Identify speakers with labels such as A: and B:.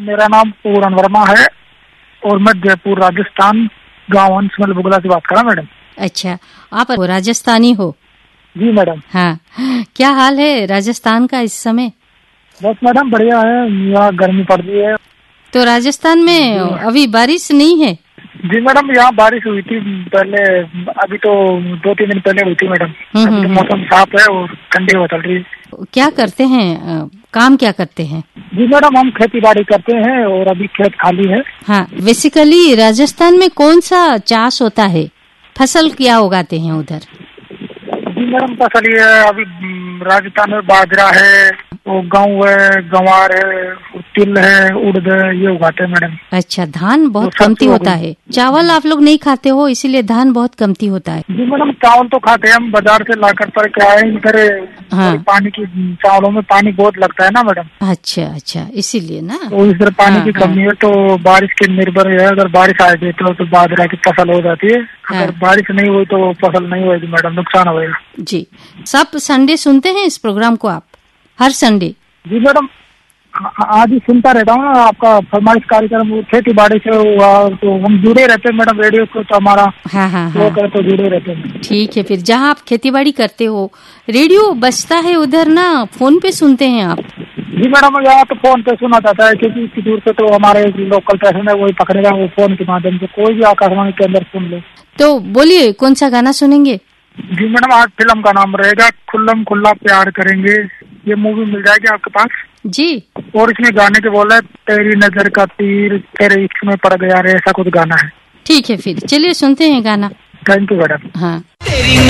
A: मेरा नाम पूरन वर्मा है और मैं जयपुर राजस्थान गाँव अंशमल बुगला से बात कर रहा मैडम।
B: अच्छा, आप राजस्थानी हो?
A: जी मैडम।
B: हाँ, क्या हाल है राजस्थान का इस समय?
A: बस मैडम बढ़िया है, यहाँ गर्मी पड़ रही है।
B: तो राजस्थान में अभी बारिश नहीं है?
A: जी मैडम, यहाँ बारिश हुई थी पहले, अभी तो 2-3 दिन पहले हुई थी मैडम। अभी तो मौसम साफ है और ठंडी हवा चल रही है।
B: क्या करते हैं, काम क्या करते हैं?
A: जी मैडम, हम खेती बाड़ी करते हैं और अभी खेत खाली है।
B: हाँ, बेसिकली राजस्थान में कौन सा चाष होता है, फसल क्या उगाते हैं उधर?
A: जी मैडम, फसल ये अभी राजस्थान में बाजरा है, वो गेहूं है, गंवार है, तिल है, उड़द है, ये उगाते हैं मैडम।
B: अच्छा, धान बहुत कमती होता है। चावल आप लोग नहीं खाते हो इसीलिए धान बहुत कमती होता है।
A: जी मैडम, चावल तो खाते हैं हम बाजार से लाकर, पर क्या है इधर पानी की, चावलों में पानी बहुत लगता है ना मैडम।
B: अच्छा अच्छा, इसीलिए ना,
A: तो इधर पानी की कमी है, तो बारिश के निर्भर है। अगर बारिश आ जाए तो बाजरा की फसल हो जाती है, अगर बारिश नहीं हुई तो फसल नहीं होगी मैडम, नुकसान होगा।
B: जी, सब संडे सुनते हैं इस प्रोग्राम को आप? हर संडे?
A: जी मैडम, आज ही सुनता रहता हूँ ना आपका फरमाइश कार्यक्रम, खेती बाड़ी से हुआ तो हम जुड़े रहते हैं मैडम, रेडियो को तो हमारा तो जुड़े रहते हैं।
B: ठीक है, फिर जहाँ आप खेती बाड़ी करते हो रेडियो बजता है उधर ना, फोन पे सुनते हैं आप?
A: जी मैडम, यहाँ तो फोन पे सुना जाता है, क्योंकि इतनी दूर से तो हमारे लोकल स्टेशन है, वही पकड़ेगा वो फोन के माध्यम से, कोई भी आकाशवाणी के अंदर सुन लो।
B: तो बोलिए, कौन सा गाना सुनेंगे?
A: जी मैडम, आज फिल्म का नाम रहेगा खुल्लम खुल्ला प्यार करेंगे, ये मूवी मिल जाएगी आपके पास
B: जी। और
A: इसमें गाने के बोल है, तेरी नजर का तीर तेरे इश्क में पड़ गया रे, ऐसा कुछ गाना है।
B: ठीक है, फिर चलिए सुनते हैं गाना।
A: Thank you madam.
B: हाँ।